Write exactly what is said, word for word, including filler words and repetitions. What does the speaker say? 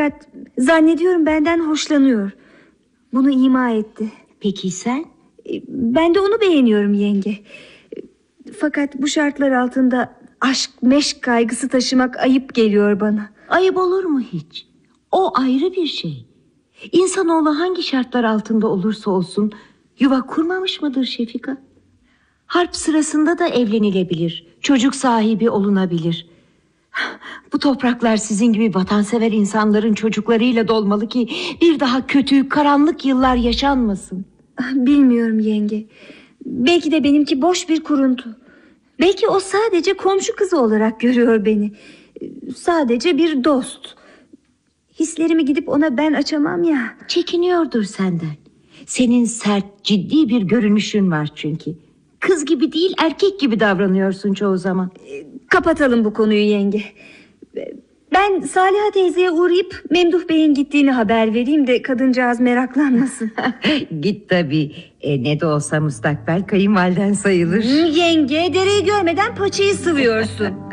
Fakat zannediyorum benden hoşlanıyor. Bunu ima etti. Peki sen? Ben de onu beğeniyorum yenge. Fakat bu şartlar altında aşk meşk kaygısı taşımak ayıp geliyor bana. Ayıp olur mu hiç? O ayrı bir şey. İnsanoğlu hangi şartlar altında olursa olsun yuva kurmamış mıdır Şefika? Harp sırasında da evlenilebilir, çocuk sahibi olunabilir. Bu topraklar sizin gibi vatansever insanların çocuklarıyla dolmalı ki bir daha kötü, karanlık yıllar yaşanmasın. Bilmiyorum yenge. Belki de benimki boş bir kuruntu. Belki o sadece komşu kızı olarak görüyor beni. Sadece bir dost. Hislerimi gidip ona ben açamam ya. Çekiniyordur senden. Senin sert, ciddi bir görünüşün var çünkü. Kız gibi değil, erkek gibi davranıyorsun çoğu zaman. Kapatalım bu konuyu yenge. Ben Saliha teyzeye uğrayıp Memduh Bey'in gittiğini haber vereyim de kadıncağız meraklanmasın. Git tabii. E, ne de olsa müstakbel kayınvaliden sayılır. Yenge, dereyi görmeden paçayı sıvıyorsun.